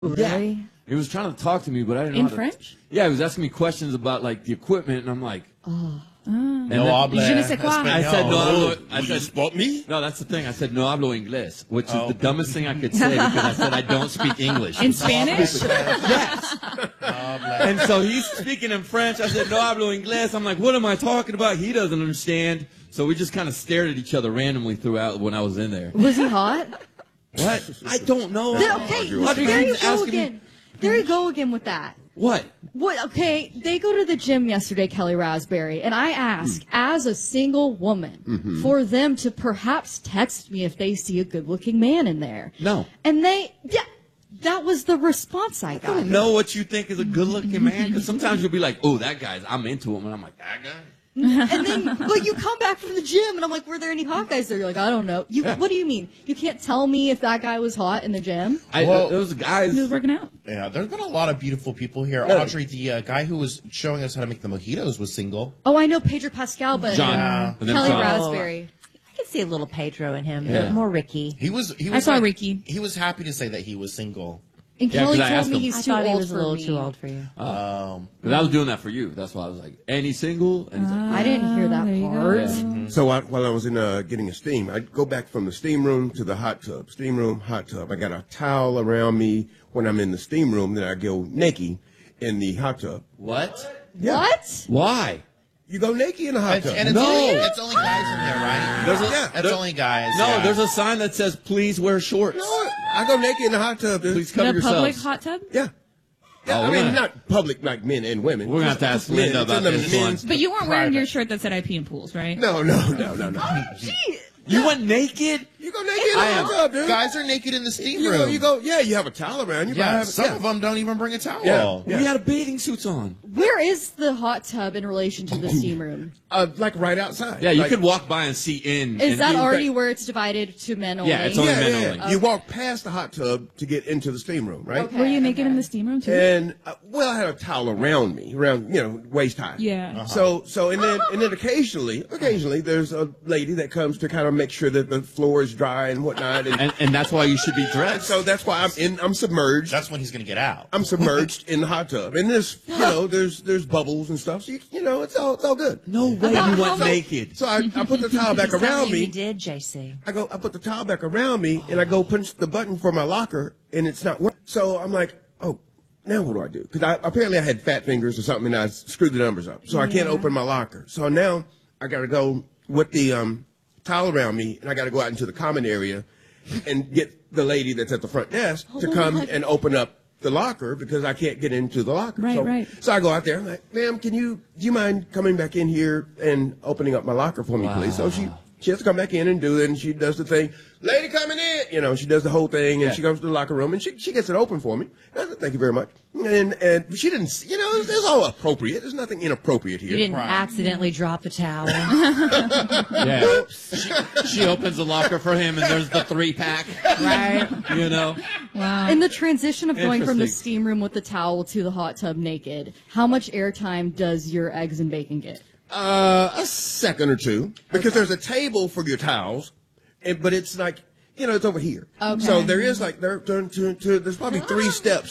Really? Yeah. He was trying to talk to me, but I didn't know In how to. French? Yeah, he was asking me questions about like the equipment, and I'm like, No habla Je ne sais quoi. I said no. I You said spot me? no. That's the thing. I said no hablo inglés, which is the dumbest thing I could say because I said I don't speak English. In Spanish? Yes. And so he's speaking in French. I said no hablo inglés. I'm like, what am I talking about? He doesn't understand. So we just kind of stared at each other randomly throughout when I was in there. Was he hot? What? I don't know. Okay, there you go again. There you go again with that. What? What? Okay, they go to the gym yesterday, Kelly Raspberry, and I ask, as a single woman, for them to perhaps text me if they see a good-looking man in there. No. And that was the response I got. I don't know what you think is a good-looking man, because sometimes you'll be like, oh, that guy's, I'm into him, and I'm like, that guy? And then, but you come back from the gym, and I'm like, were there any hot guys there? You're like, I don't know. What do you mean? You can't tell me if that guy was hot in the gym? Those guys. He was working out. Yeah, there's been a lot of beautiful people here. Audrey, the guy who was showing us how to make the mojitos was single. Oh, I know Pedro Pascal, but John. Yeah. And then Kelly John. Raspberry. I can see a little Pedro in him, Yeah. but more Ricky. He was I saw like- Ricky. He was happy to say that he was single. And Yeah, Kelly 'cause I told asked me him. he's I too thought he old was a for little me. too old for you. But I was doing that for you. That's why I was like, and he's single? And he's like, I didn't hear that There you go. part. yeah. So while I was in getting a steam, I'd go back from the steam room to the hot tub. Steam room, hot tub. I got a towel around me when I'm in the steam room. Then I go naked in the hot tub. What? Yeah. What? Why? You go naked in the hot tub. And it's, No. it's only guys in there, right? There's It's only guys. No, yeah. there's a sign that says, please wear shorts. No, I go naked in the hot tub, dude. Please In cover a public yourselves. hot tub? Yeah. Yeah, Oh, I we're mean, gonna- not public like men and women. We're going to have to ask Men. Linda It's about in the this men's- one. But you weren't wearing your Private. shirt that said I pee in pools, right? No. You went naked? You go naked in the I hot am- tub, dude. Guys are naked in the steam You room. go, yeah, you have a towel around. You Yeah, have, some of them don't even bring a towel. Yeah. We had bathing suits on. Where is the hot tub in relation to the steam room? like right outside. Yeah, you like, could walk by and see in. Is and that you- already where it's divided to men only? Yeah, it's only men Yeah. only. You walk past the hot tub to get into the steam room, right? Okay. Were you naked in the steam room too? And well, I had a towel around me, around waist high. Yeah. So and then occasionally there's a lady that comes to kind of make sure that the floor is dry and whatnot. And that's why you should be dressed. So that's why I'm submerged. That's when he's going to get out. I'm submerged in the hot tub, and there's there's bubbles and stuff. So it's all good. No way you went naked. So I put the towel back He's telling around you me. he did, JC. I put the towel back around me, and I go punch the button for my locker, and it's not working. So I'm like, oh, now what do I do? Because apparently I had fat fingers or something, and I screwed the numbers up. So I can't open my locker. So now I got to go with the towel around me, and I got to go out into the common area and get the lady that's at the front desk to come and open up the locker because I can't get into the locker. Right. So I go out there. I'm like, ma'am, do you mind coming back in here and opening up my locker for me, please? So she has to come back in and do it, and she does the thing. Lady coming in, she does the whole thing, and she goes to the locker room, and she gets it open for me. I said, thank you very much. And she didn't, it's all appropriate. There's nothing inappropriate here. You didn't accidentally drop the towel. Yeah. She opens the locker for him, and there's the 3-pack. Right. Wow. In the transition of going from the Interesting. steam room with the towel to the hot tub naked, how much airtime does your eggs and bacon get? A second or two, because there's a table for your towels, but it's like, it's over here. Okay. So there is there's probably 3 steps